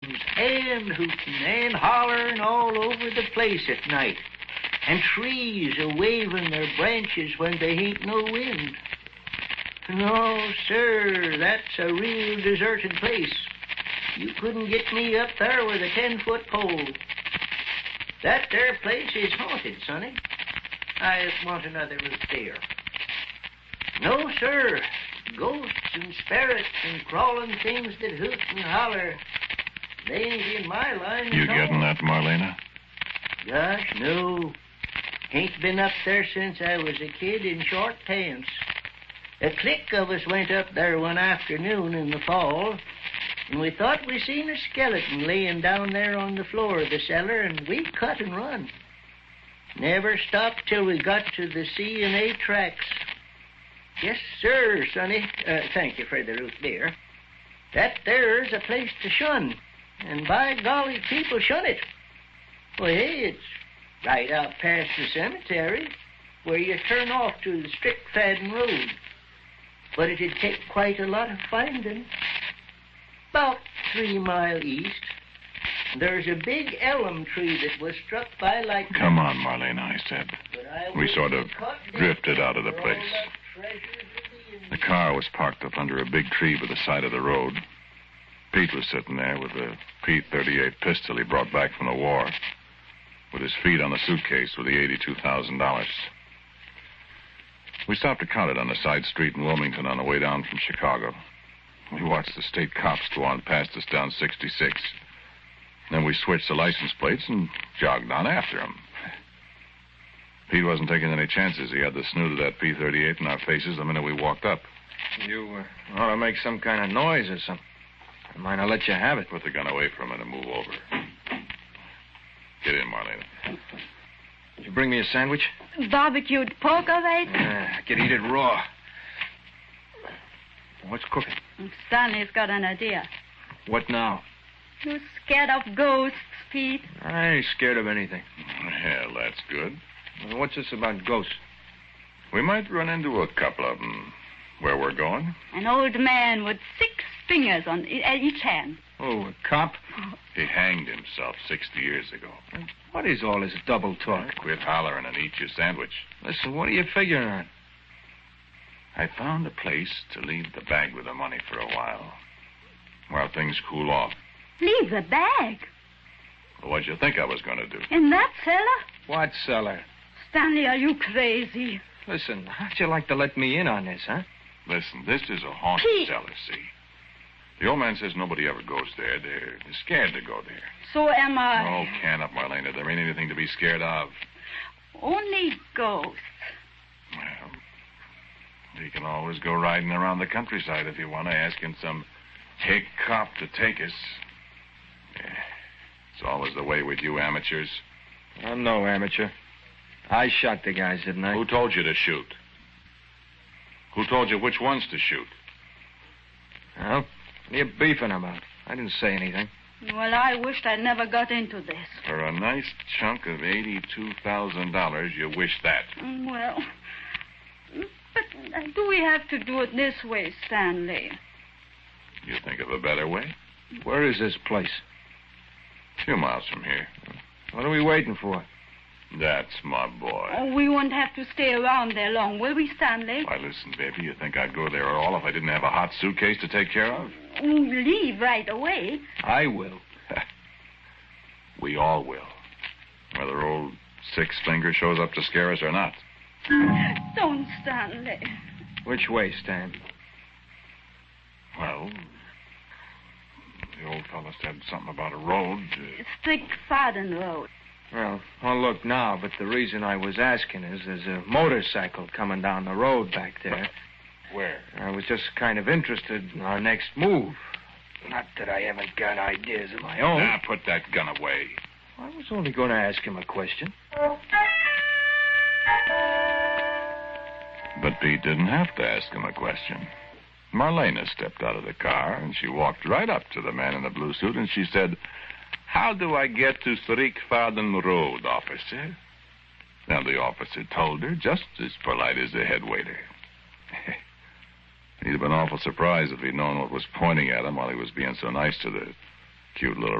Indians and hooting and hollering all over the place at night. And trees a-waving their branches when they ain't no wind. No, sir, that's a real deserted place. You couldn't get me up there with a 10-foot pole. That there place is haunted, sonny. I just want another root there. No, sir. Ghosts and spirits and crawling things that hoot and holler. They ain't in my line. You getting that, Marlena? Gosh, no. Ain't been up there since I was a kid in short pants. A clique of us went up there one afternoon in the fall, and we thought we seen a skeleton laying down there on the floor of the cellar, and we cut and run. Never stopped till we got to the C&A tracks. Yes, sir, sonny. Thank you for the root beer. That there's a place to shun, and by golly, people shun it. Well, hey, it's right out past the cemetery, where you turn off to the Strickfaden Road. But it'd take quite a lot of finding. About 3 miles east, there's a big elm tree that was struck by lightning. Come on, Marlena, I said. We sort of drifted out of the place. The car was parked up under a big tree by the side of the road. Pete was sitting there with a P-38 pistol he brought back from the war, with his feet on the suitcase with the $82,000. We stopped to count it on the side street in Wilmington on the way down from Chicago. We watched the state cops go on past us down 66. Then we switched the license plates and jogged on after him. Pete wasn't taking any chances. He had the snoot of that P-38 in our faces the minute we walked up. You ought to make some kind of noise or something. I might not let you have it. Put the gun away from it and move over. Get in, Marlena. Did you bring me a sandwich? Barbecued pork, all right? I could eat it raw. What's cooking? Stanley's got an idea. What now? You scared of ghosts, Pete? I ain't scared of anything. Well, that's good. What's this about ghosts? We might run into a couple of them where we're going. An old man with 6 fingers on each hand. Oh, a cop? He hanged himself 60 years ago. What is all this double talk? Quit hollering and eat your sandwich. Listen, what are you figuring on? I found a place to leave the bag with the money for a while things cool off. Leave the bag? Well, what'd you think I was going to do? In that cellar? What cellar? Stanley, are you crazy? Listen, how'd you like to let me in on this, huh? Listen, this is a haunted Pete. cellar, see? The old man says nobody ever goes there. They're scared to go there. So am I. Oh, can up, Marlena. There ain't anything to be scared of. Only ghosts. Well, you can always go riding around the countryside if you want to, asking some hick cop to take us. Yeah, it's always the way with you amateurs. I'm no amateur. I shot the guys, didn't I? Who told you to shoot? Who told you which ones to shoot? Well, what are you beefing about? I didn't say anything. Well, I wished I'd never got into this. For a nice chunk of $82,000, you wish that. Well, but do we have to do it this way, Stanley? You think of a better way? Where is this place? A few miles from here. What are we waiting for? That's my boy. Oh, we won't have to stay around there long, will we, Stanley? Why, listen, baby, you think I'd go there at all if I didn't have a hot suitcase to take care of? Leave right away. I will. We all will. Whether old Six Finger shows up to scare us or not. Don't, Stanley. Which way, Stan? Well, the old fellow said something about a road. Strickfaden Road. Well, I'll look now, but the reason I was asking is there's a motorcycle coming down the road back there. Where? I was just kind of interested in our next move. Not that I haven't got ideas of my own. Now, put that gun away. I was only going to ask him a question. But Pete didn't have to ask him a question. Marlena stepped out of the car, and she walked right up to the man in the blue suit, and she said, "How do I get to Strickfaden Road, officer?" Now, the officer told her, just as polite as the head waiter. He'd have been awful surprised if he'd known what was pointing at him while he was being so nice to the cute little